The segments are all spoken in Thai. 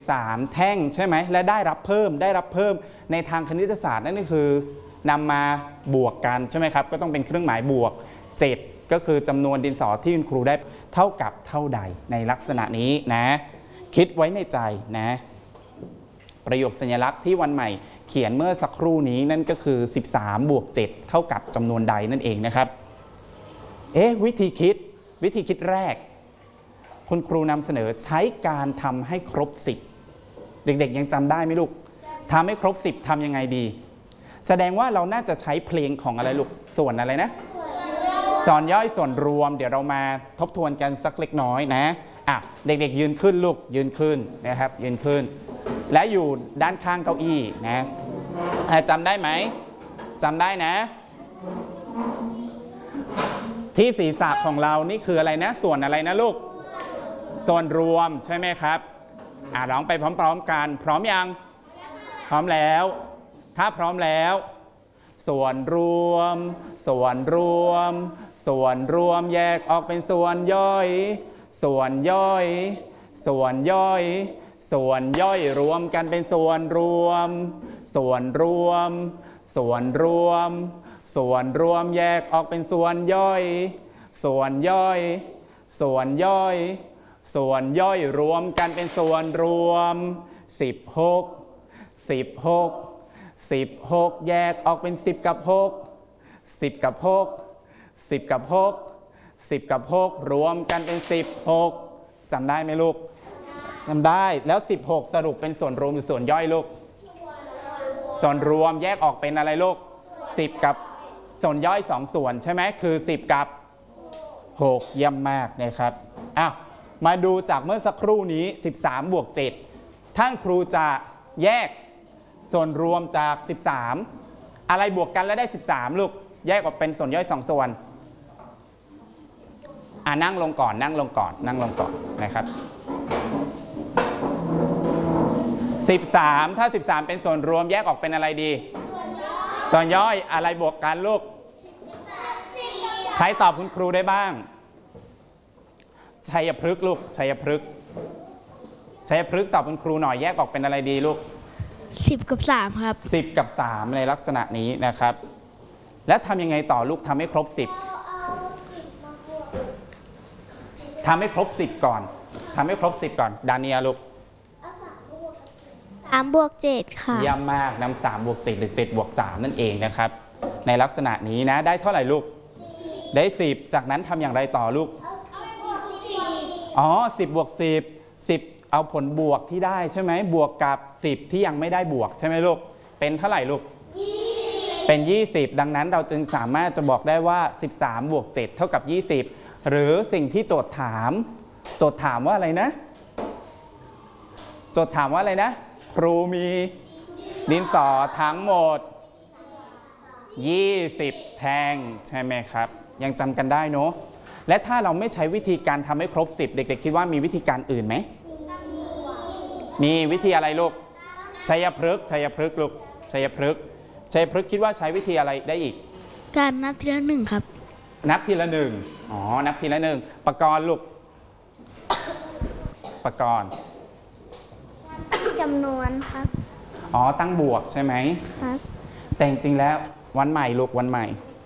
3 แท่งใช่ไหมและได้รับเพิ่มในทางคณิตศาสตร์นั่นก็คือนำมาบวกกันใช่ไหมครับก็ต้องเป็นเครื่องหมายบวก7ก็คือจำนวนดินสอที่คุณครูได้เท่ากับเท่าใดในลักษณะนี้นะคิดไว้ในใจนะประโยคสัญลักษณ์ที่วันใหม่เขียนเมื่อสักครู่นี้นั่นก็คือ13บวก7เท่ากับจำนวนใดนั่นเองนะครับวิธีคิดแรกคุณครูนำเสนอใช้การทำให้ครบ10เด็กๆยังจำได้ไหมลูกทำให้ครบ10ทำยังไงดีแสดงว่าเราน่าจะใช้เพลงของอะไรลูกส่วนอะไรนะส่วนย่อยส่วนรวมเดี๋ยวเรามาทบทวนกันสักเล็กน้อยนะเด็กๆยืนขึ้นลูกยืนขึ้นนะครับยืนขึ้นและอยู่ด้านข้างเก้าอี้นะจำได้ไหมจำได้นะที่ศีรษะของเรานี่คืออะไรนะส่วนอะไรนะลูกส่วนรวมใช่ไหมครับร้องไปพร้อมๆกันพร้อมยังพร้อมแล้วถ้าพร้อมแล้วส่วนรวมแยกออกเป็นส่วนย่อยรวมกันเป็นส่วนรวมแยกออกเป็นส่วนย่อยรวมกันเป็นส่วนรวม16แยกออกเป็น10กับ6รวมกันเป็น16จำได้ไหมลูกจำได้แล้ว16สรุปเป็นส่วนรวมหรือส่วนย่อยลูกส่วนรวมแยกออกเป็นอะไรลูก10กับส่วนย่อย2ส่วนใช่ไหมคือ10กับ6เยี่ยมมากนะครับมาดูจากเมื่อสักครู่นี้13บวก7ท่านครูจะแยกส่วนรวมจาก13อะไรบวกกันแล้วได้13ลูกแยกออกเป็นส่วนย่อย2ส่วนนั่งลงก่อนนะครับ13ถ้า13เป็นส่วนรวมแยกออกเป็นอะไรดีส่วนย่อยอะไรบวกกันลูกใครตอบคุณครูได้บ้างชัยพฤกษ์ลูกชัยพฤกษ์ตอบคุณครูหน่อยแยกออกเป็นอะไรดีลูก 10กับ3ครับ 10กับ3ในลักษณะนี้นะครับและทำยังไงต่อลูกทำให้ครบ10ทำให้ครบ10ก่อนดาเนียลูก 3บวก7ค่ะเยี่ยมมากนำ3บวก7หรือ7บวก3นั่นเองนะครับในลักษณะนี้นะได้เท่าไหร่ลูกได้10จากนั้นทำอย่างไรต่อลูก10บวก10เอาผลบวกที่ได้ใช่ไหมบวกกับ10ที่ยังไม่ได้บวกใช่ไหมลูกเป็นเท่าไหร่ลูกเป็น20ดังนั้นเราจึงสามารถจะบอกได้ว่า13บวก7เท่ากับ20หรือสิ่งที่โจทย์ถามว่าอะไรนะครูมีดินสอทั้งหมด20แท่งใช่ไหมครับยังจำกันได้เนอะและถ้าเราไม่ใช้วิธีการทำให้ครบ10เด็กๆคิดว่ามีวิธีการอื่นไหมมีวิธีอะไรลูกชัยพฤกษ์ลูกชัยพฤกษ์คิดว่าใช้วิธีอะไรได้อีกการนับทีละ1ครับนับทีละ1นับทีละ1ปกรณ์ลูกปกรณ์จำนวนครับตั้งบวกใช่ไหมครับแต่จริงๆแล้ววันใหม่ลูกวันใหม่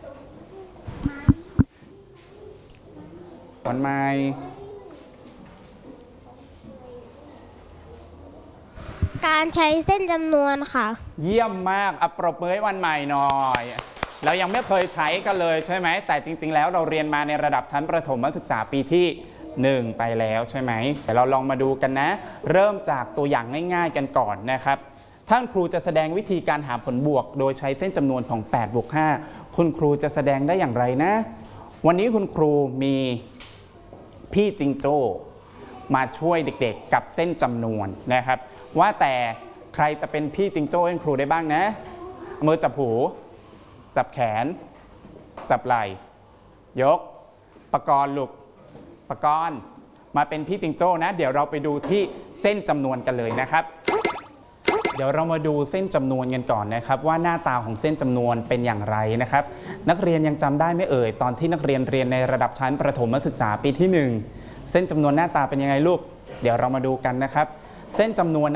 การใช้เส้นจำนวนค่ะเยี่ยมมากปรบมือให้วันใหม่หน่อยเรายังไม่เคยใช้กันเลยใช่ไหมแต่จริงๆแล้วเราเรียนมาในระดับชั้นประถมศึกษาปีที่1ไปแล้วใช่ไหมแต่เราลองมาดูกันนะเริ่มจากตัวอย่างง่ายๆกันก่อนนะครับท่านครูจะแสดงวิธีการหาผลบวกโดยใช้เส้นจำนวนของ8บวก5คุณครูจะแสดงได้อย่างไรนะวันนี้คุณครูมีพี่จิงโจ้มาช่วยเด็กๆกับเส้นจำนวนนะครับว่าแต่ใครจะเป็นพี่จิงโจ้ให้ครูได้บ้างนะมือจับหูจับแขนจับไหล่ยกประกรณ์ลูกประกรณ์มาเป็นพี่จิงโจ้นะเดี๋ยวเราไปดูที่เส้นจำนวนกันเลยนะครับเดี๋ยวเรามาดูเส้นจำนวนกันก่อนนะครับว่าหน้าตาของเส้นจำนวนเป็นอย่างไรนะครับนักเรียนยังจำได้ไหมเอ่ยตอนที่นักเรียนเรียนในระดับชั้นประถมศึกษาปีที่1เส้นจำนวนหน้าตาเป็นยังไงลูกเดี๋ยวเรามาดูกันนะครับเส้นจำนวน